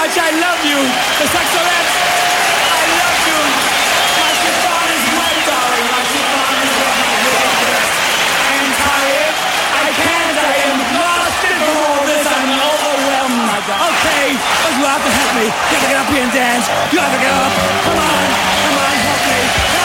much. I love you. The Saxolettes, I love you. My chiffon is wet, darling. My chiffon is wet. My really dressed. I am tired. I can't. I am lost in all this. I'm overwhelmed, my God. Okay, but you have to help me. You have to get up here and dance. You have to get up. Come on.